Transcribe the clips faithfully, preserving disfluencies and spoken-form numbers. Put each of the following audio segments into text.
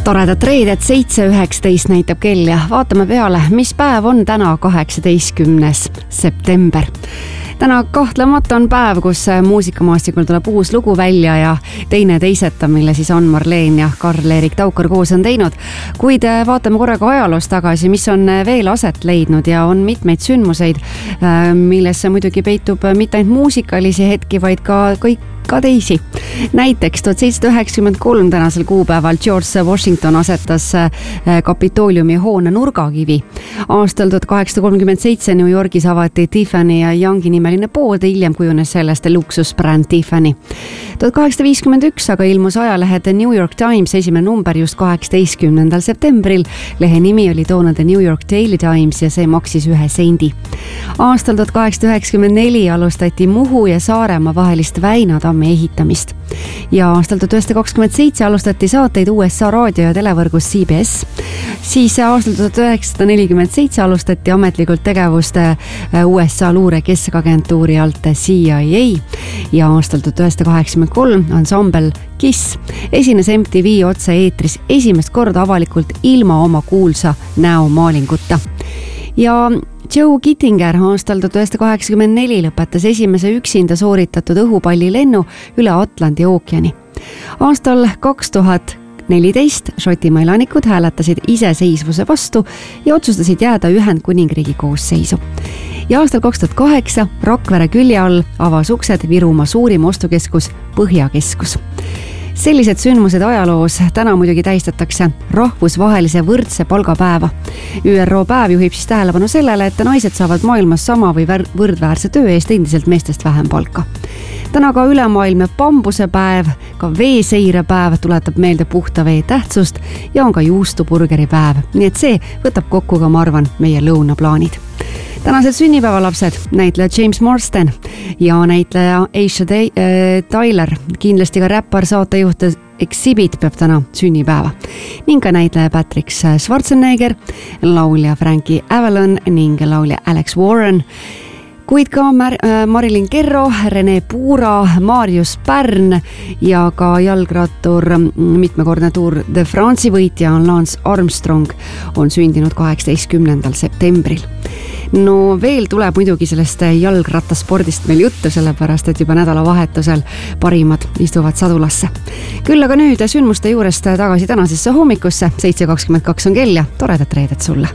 toredat reedet, seitse üheksateist näitab kell ja vaatame peale, mis päev on täna kaheksateistkümnes september. Täna kahtlemata on päev, kus muusikamaastikul tuleb uus lugu välja ja teine teiseta, mille siis on Marleen ja Karl-Erik Taukar koos on teinud. Kuid vaatame korraga ajaloos tagasi, mis on veel aset leidnud ja on mitmeid sündmuseid, millesse muidugi peitub mitte ainult muusikalisi hetki, vaid ka kõik ka teisi. Näiteks tuhat seitsesada üheksakümmend kolm tänasel kuupäeval George Washington asetas Kapitooliumi hoone nurgakivi. Aastal tuhat kaheksasada kolmkümmend seitse New Yorgis avati Tiffany ja Youngi nimeline pood, hiljem kujunes sellest luksusbränd Tiffany. tuhat kaheksasada viiskümmend üks aga ilmus ajalehed New York Times esimene number just kaheksateistkümnendal septembril. Lehe nimi oli toona The New York Daily Times ja see maksis ühe sendi. Aastal tuhat kaheksasada üheksakümmend neli alustati Muhu ja Saaremaa vahelist Väinatammi ehitamist. Ja aastal tuhat üheksasada kakskümmend seitse alustati saateid U S A raadio ja televõrgus C B S. Siis aastal tuhat üheksasada nelikümmend seitse alustati ametlikult tegevust U S A luure keskagentuuri alt C I A ja aastal tuhat üheksasada kaheksakümmend kolm ansambel Kiss esines M T V otse-eetris esimest korda avalikult ilma oma kuulsa näomaalinguta. Ja Joe Kittinger aastal tuhat üheksasada kaheksakümmend neli lõpetas esimese üksinda sooritatud õhupallilennu üle Atlandi ookeani. Aastal kaks tuhat neliteist Šotimaa elanikud hääletasid iseseisvuse vastu ja otsustasid jääda Ühendkuningriigi koosseisu. Ja aastal kaks tuhat kaheksa Rakvere külje all avas uksed Virumaa suurim ostukeskus Põhjakeskus. Sellised sündmused ajaloos täna muidugi tähistatakse rahvusvahelise võrdse palgapäeva. Ü R O päev juhib siis tähelepanu sellele, et naised saavad maailmas sama või võrdväärse töö eest endiselt meestest vähem palka. Täna ka ülemaailmne bambuse päev, ka veeseire päev tuletab meelde puhta vee tähtsust ja on ka juustuburgeri päev. Nii et see võtab kokku ka, ma arvan, meie lõunaplaanid. Tänased sünnipäevalapsed, näitleja James Marsden ja näitleja Aisha Tyler, kindlasti ka räppar saatejuht Exhibit peab täna sünnipäeva. Ning ka näitleja Patrick Schwarzenegger, laulja Frankie Avalon ning laulja Alex Warren. Kuid ka Mar- Marilyn Kerro, Rene Puura, Marius Pärn ja ka jalgrattur mitmekordne Tour de France'i võitja Lance Armstrong on sündinud kaheksateistkümnendal septembril. No veel tuleb muidugi sellest jalgrattaspordist meil juttu, sellepärast et juba nädalavahetusel parimad istuvad sadulasse. Küll aga nüüd sündmuste juurest tagasi tänasesse hommikusse, seitse kakskümmend kaks on kell ja toredat reedet sulle.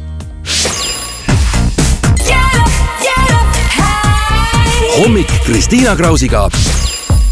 Hommik Kristiina Krausiga